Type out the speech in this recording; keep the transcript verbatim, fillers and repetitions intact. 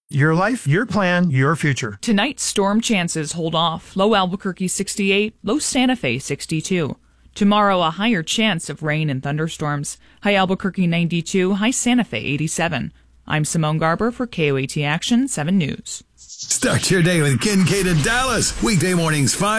Your life, your plan, your future. Tonight, storm chances hold off. Low Albuquerque sixty-eight, low Santa Fe sixty-two. Tomorrow, a higher chance of rain and thunderstorms. High Albuquerque ninety-two, high Santa Fe eighty-seven. I'm Simone Garber for K O A T Action seven News. Start your day with Kincaid in Dallas. Weekday mornings five